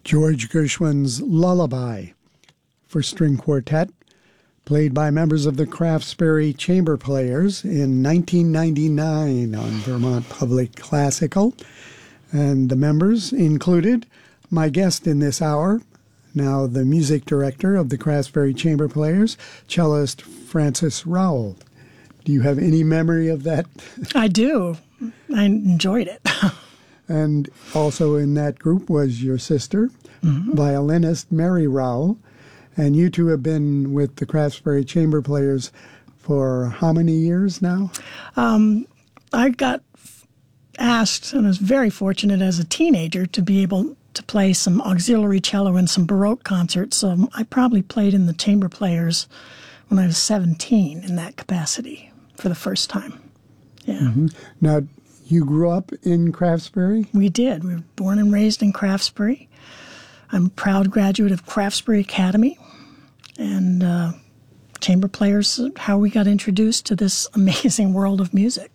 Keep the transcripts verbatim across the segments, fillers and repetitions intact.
George Gershwin's Lullaby for String Quartet, played by members of the Craftsbury Chamber Players in nineteen ninety-nine on Vermont Public Classical. And the members included my guest in this hour, now the music director of the Craftsbury Chamber Players, cellist Frances Rowell. Do you have any memory of that? I do. I enjoyed it. And also in that group was your sister, mm-hmm. violinist Mary Rowell. And you two have been with the Craftsbury Chamber Players for how many years now? Um, I got asked, and I was very fortunate as a teenager to be able to play some auxiliary cello in some Baroque concerts. So I probably played in the Chamber Players when I was seventeen in that capacity for the first time. Yeah. Mm-hmm. Now, you grew up in Craftsbury? We did. We were born and raised in Craftsbury. I'm a proud graduate of Craftsbury Academy. And uh, Chamber Players, how we got introduced to this amazing world of music.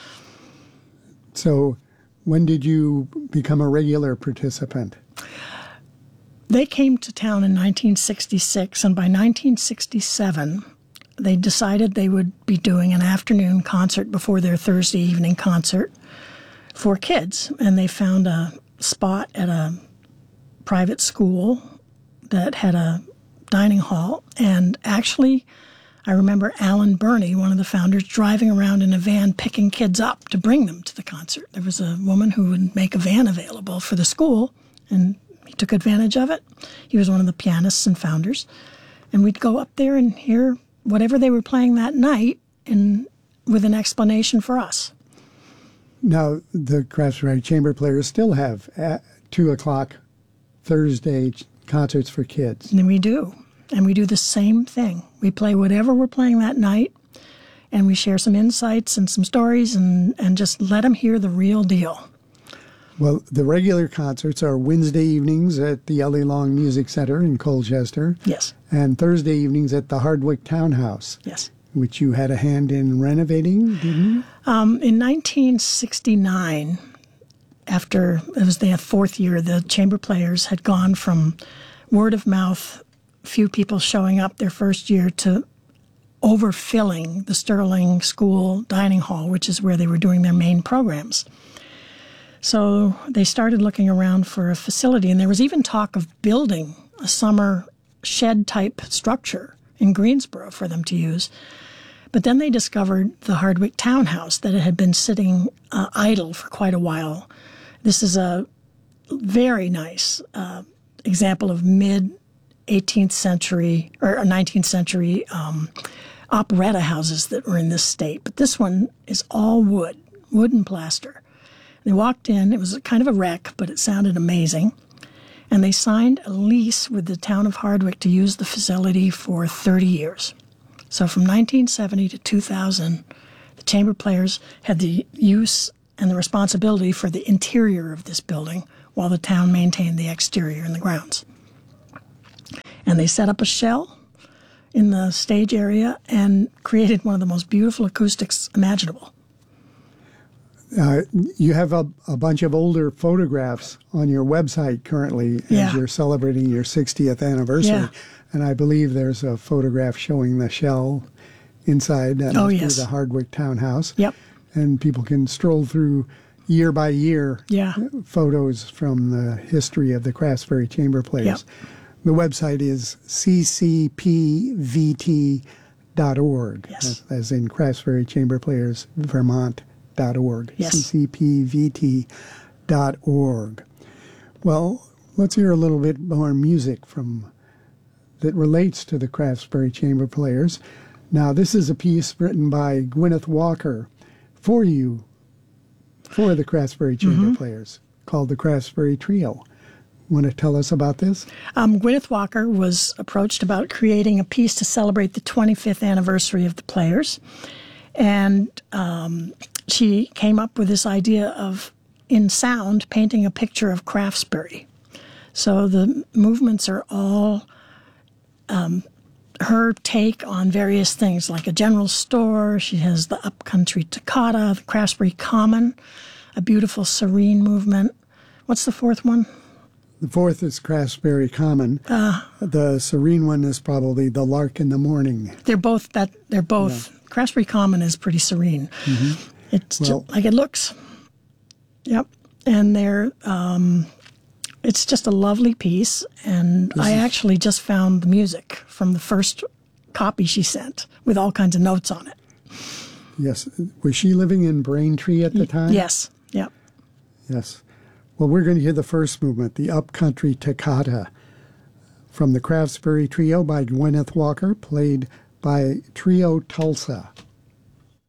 So when did you become a regular participant? They came to town in nineteen sixty-six, and by nineteen sixty-seven, they decided they would be doing an afternoon concert before their Thursday evening concert for kids. And they found a spot at a private school that had a dining hall. And actually, I remember Alan Burney, one of the founders, driving around in a van picking kids up to bring them to the concert. There was a woman who would make a van available for the school, and he took advantage of it. He was one of the pianists and founders. And we'd go up there and hear whatever they were playing that night and with an explanation for us. Now, the Craftsbury Chamber Players still have at two o'clock Thursday concerts for kids. And we do. And we do the same thing. We play whatever we're playing that night, and we share some insights and some stories and, and just let them hear the real deal. Well, the regular concerts are Wednesday evenings at the Ellie Long Music Center in Colchester. Yes. And Thursday evenings at the Hardwick Townhouse. Yes. Which you had a hand in renovating, didn't you? Um, in nineteen sixty-nine, after it was the fourth year, the Chamber Players had gone from word of mouth, few people showing up their first year, to overfilling the Sterling School dining hall, which is where they were doing their main programs. So they started looking around for a facility, and there was even talk of building a summer shed-type structure in Greensboro for them to use. But then they discovered the Hardwick Townhouse, that it had been sitting uh, idle for quite a while. This is a very nice uh, example of mid-eighteenth century or nineteenth century um, operetta houses that were in this state. But this one is all wood, wood and plaster. They walked in. It was kind of a wreck, but it sounded amazing. And they signed a lease with the town of Hardwick to use the facility for thirty years. So from nineteen seventy to two thousand, the Chamber Players had the use and the responsibility for the interior of this building while the town maintained the exterior and the grounds. And they set up a shell in the stage area and created one of the most beautiful acoustics imaginable. Uh, you have a, a bunch of older photographs on your website currently as yeah. you're celebrating your sixtieth anniversary. Yeah. And I believe there's a photograph showing the shell inside that oh, must yes. be the Hardwick Townhouse. Yep. And people can stroll through year by year yeah. photos from the history of the Craftsbury Chamber Players. Yep. The website is c c p v t dot org, yes. as, as in Craftsbury Chamber Players Vermont. Dot org, yes. c c p v t dot org. Well, let's hear a little bit more music from that relates to the Craftsbury Chamber Players. Now, this is a piece written by Gwyneth Walker for you, for the Craftsbury Chamber mm-hmm. Players, called the Craftsbury Trio. Want to tell us about this? Um, Gwyneth Walker was approached about creating a piece to celebrate the twenty-fifth anniversary of the Players. And um, she came up with this idea of, in sound, painting a picture of Craftsbury. So the movements are all um, her take on various things, like a general store. She has the upcountry toccata, the Craftsbury Common, a beautiful serene movement. What's the fourth one? The fourth is Craftsbury Common. Uh, the serene one is probably The Lark in the Morning. They're both that. They're both. Yeah. Craftsbury Common is pretty serene. Mm-hmm. It's well, just like it looks. Yep, and they're. Um, it's just a lovely piece, and I is, actually just found the music from the first copy she sent with all kinds of notes on it. Yes, was she living in Braintree at the time? Yes. Yep. Yes. Well, we're going to hear the first movement, the Upcountry Toccata, from the Craftsbury Trio by Gwyneth Walker, played by Trio Tulsa.